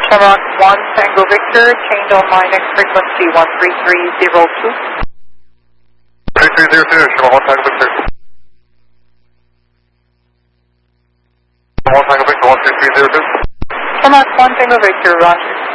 Shamrock 1 Tango Victor, change on line X frequency 13302. 3302, Shamrock 1 Tango Victor. 1 Tango Victor, 13302. Shamrock 1 Tango Victor, roger.